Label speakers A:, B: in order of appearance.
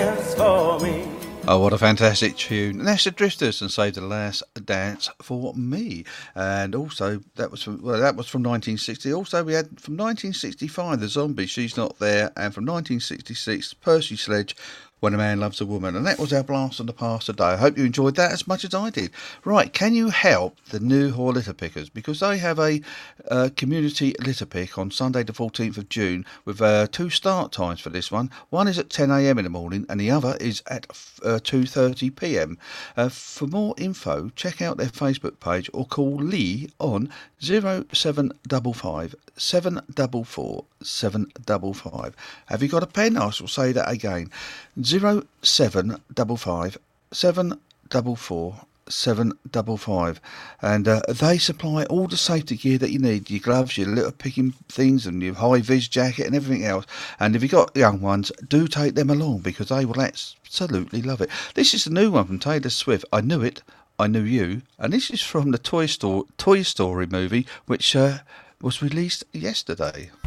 A: For me.
B: Oh, what a fantastic tune. And that's the Drifters and Save the Last Dance for Me. And also, that was from 1960. Also, we had from 1965, The Zombies, She's Not There. And from 1966, Percy Sledge, When a Man Loves a Woman. And that was our blast on the past today. I hope you enjoyed that as much as I did. Right, can you help the New Hall Litter Pickers? Because they have a community litter pick on Sunday the 14th of June with two start times for this one. One is at 10 a.m. in the morning and the other is at 2:30 p.m. For more info, check out their Facebook page or call Lee on 0755 744 755. Have you got a pen? I shall say that again. 0755 744 755, and they supply all the safety gear that you need, your gloves, your litter picking things and your high vis jacket and everything else. And if you've got young ones, do take them along because they will absolutely love it. This is the new one from Taylor Swift, I Knew It, I Knew You, and this is from the Toy Story movie, which was released yesterday.